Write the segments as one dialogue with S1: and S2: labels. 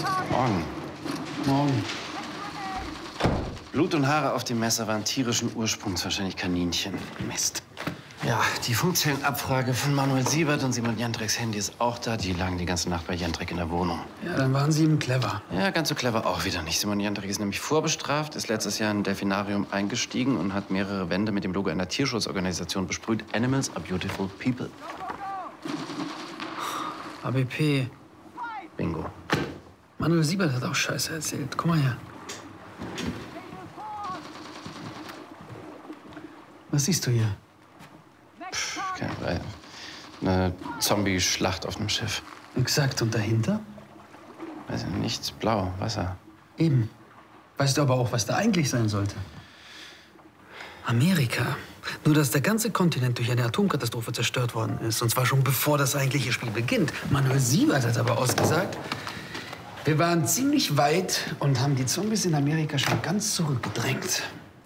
S1: Morgen.
S2: Morgen.
S1: Blut und Haare auf dem Messer waren tierischen Ursprungs, wahrscheinlich Kaninchen. Mist. Ja, die Funkzellenabfrage von Manuel Siebert und Simon Jantreks Handy ist auch da. Die lagen die ganze Nacht bei Jantrek in der Wohnung.
S2: Ja, dann waren Sie ihm clever.
S1: Ja, ganz so clever auch wieder nicht. Simon Jantrek ist nämlich vorbestraft, ist letztes Jahr in ein Delfinarium eingestiegen und hat mehrere Wände mit dem Logo einer Tierschutzorganisation besprüht. Animals are beautiful people.
S2: ABP.
S1: Bingo.
S2: Manuel Siebert hat auch Scheiße erzählt. Komm mal her. Was siehst du hier?
S1: Eine Zombie-Schlacht auf einem Schiff.
S2: Exakt. Und dahinter?
S1: Weiß ich nicht, nichts. Blau, Wasser.
S2: Eben. Weißt du aber auch, was da eigentlich sein sollte? Amerika. Nur, dass der ganze Kontinent durch eine Atomkatastrophe zerstört worden ist. Und zwar schon bevor das eigentliche Spiel beginnt. Manuel Siebert hat aber ausgesagt, wir waren ziemlich weit und haben die Zombies in Amerika schon ganz zurückgedrängt.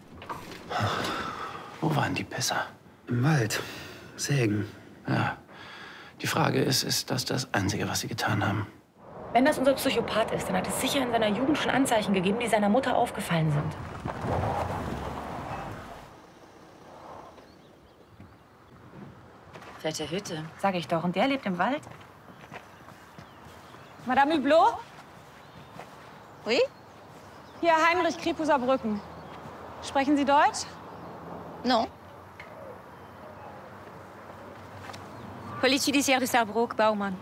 S1: Wo waren die Pisser?
S2: Im Wald. Sägen.
S1: Ja. Die Frage ist das das Einzige, was sie getan haben?
S3: Wenn das unser Psychopath ist, dann hat es sicher in seiner Jugend schon Anzeichen gegeben, die seiner Mutter aufgefallen sind.
S4: Fette Hütte.
S3: Sag ich doch. Und der lebt im Wald?
S5: Madame Hublot?
S4: Oui?
S5: Hier Heinrich Kripuser Brücken. Sprechen Sie Deutsch?
S4: Non. Police judiciaire de Sarrebruck, Baumann.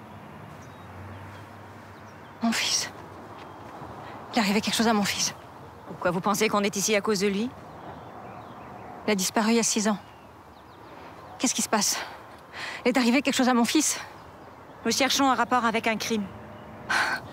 S4: Mon fils. Il arrivait quelque chose à mon fils. Pourquoi vous pensez qu'on est ici à cause de lui? Il a disparu il y a 6 ans. Qu'est-ce qui se passe? Il est arrivé quelque chose à mon fils. Nous cherchons un rapport avec un crime.